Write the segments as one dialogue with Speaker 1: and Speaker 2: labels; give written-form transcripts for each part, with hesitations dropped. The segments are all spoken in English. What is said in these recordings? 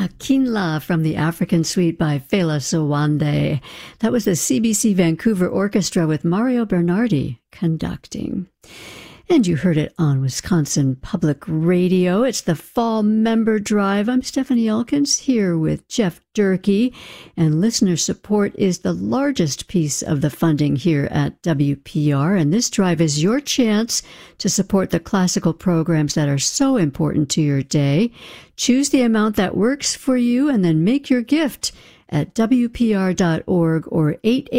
Speaker 1: Akinla from the African Suite by Fela Sowande. That was the CBC Vancouver Orchestra with Mario Bernardi conducting. And you heard it on Wisconsin Public Radio. It's the Fall Member Drive. I'm Stephanie Elkins here with Jeff Durkee, and listener support is the largest piece of the funding here at WPR. And this drive is your chance to support the classical programs that are so important to your day. Choose the amount that works for you and then make your gift at WPR.org or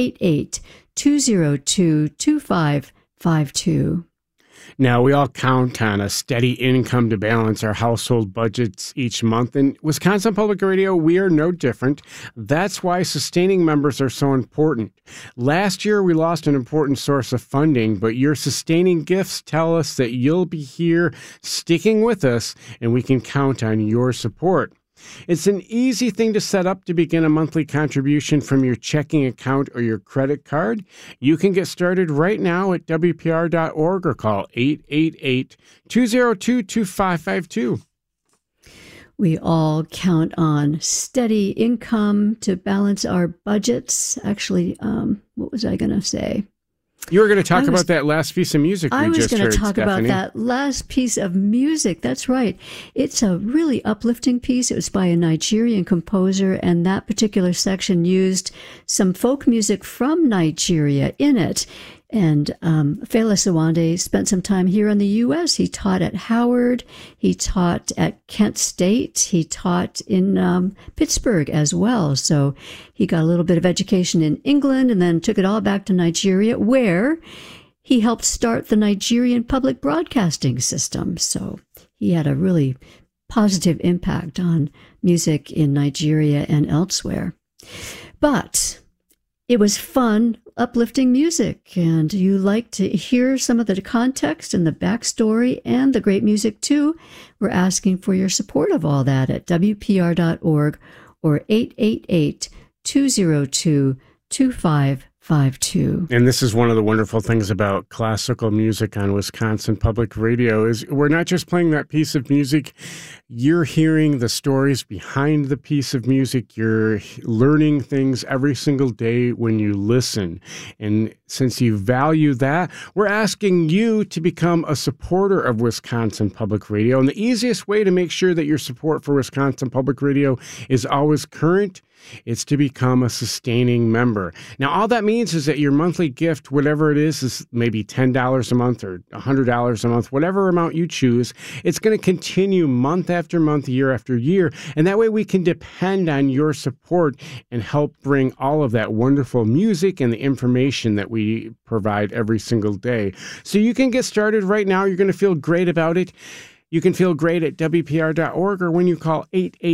Speaker 1: 888-202-2552.
Speaker 2: Now, we all count on a steady income to balance our household budgets each month. In Wisconsin Public Radio, we are no different. That's why sustaining members are so important. Last year, we lost an important source of funding, but your sustaining gifts tell us that you'll be here sticking with us, and we can count on your support. It's an easy thing to set up to begin a monthly contribution from your checking account or your credit card. You can get started right now at WPR.org or call 888-202-2552.
Speaker 1: We all count on steady income to balance our budgets. Actually, what was I going to say?
Speaker 2: You were going to talk about that last piece of music we just heard,
Speaker 1: I was going to talk
Speaker 2: Stephanie.
Speaker 1: about that last piece of music. That's right. It's a really uplifting piece. It was by a Nigerian composer, and that particular section used some folk music from Nigeria in it. And Fela Sowande spent some time here in the U.S. He taught at Howard. He taught at Kent State. He taught in Pittsburgh as well. So he got a little bit of education in England and then took it all back to Nigeria, where he helped start the Nigerian public broadcasting system. So he had a really positive impact on music in Nigeria and elsewhere. But it was fun, uplifting music, and you like to hear some of the context and the backstory and the great music too. We're asking for your support of all that at WPR.org or 888-202-2552. And
Speaker 2: this is one of the wonderful things about classical music on Wisconsin Public Radio is we're not just playing that piece of music. You're hearing the stories behind the piece of music. You're learning things every single day when you listen. And since you value that, we're asking you to become a supporter of Wisconsin Public Radio. And the easiest way to make sure that your support for Wisconsin Public Radio is always current, it's to become a sustaining member. Now, all that means is that your monthly gift, whatever it is maybe $10 a month or $100 a month, whatever amount you choose. It's going to continue month after month, year after year. And that way we can depend on your support and help bring all of that wonderful music and the information that we provide every single day. So you can get started right now. You're going to feel great about it. You can feel great at WPR.org or when you call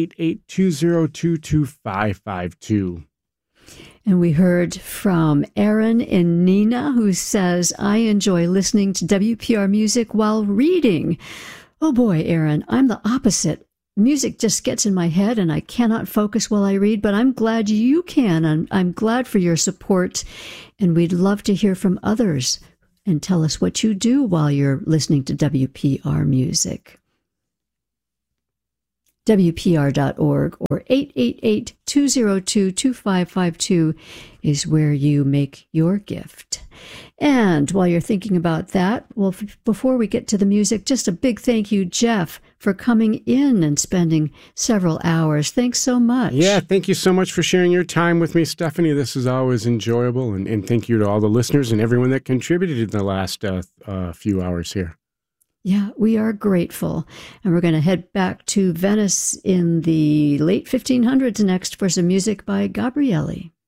Speaker 2: 888-202-2552.
Speaker 1: And we heard from Aaron in Neenah, who says, I enjoy listening to WPR music while reading. Oh boy, Aaron, I'm the opposite. Music just gets in my head and I cannot focus while I read, but I'm glad you can. I'm glad for your support, and we'd love to hear from others. And tell us what you do while you're listening to WPR music. WPR.org or 888-202-2552 is where you make your gift. And while you're thinking about that, well, before we get to the music, just a big thank you, Jeff, for coming in and spending several hours. Thanks so much.
Speaker 2: Yeah, thank you so much for sharing your time with me, Stephanie. This is always enjoyable. And thank you to all the listeners and everyone that contributed in the last few hours here.
Speaker 1: Yeah, we are grateful. And we're going to head back to Venice in the late 1500s next for some music by Gabrieli.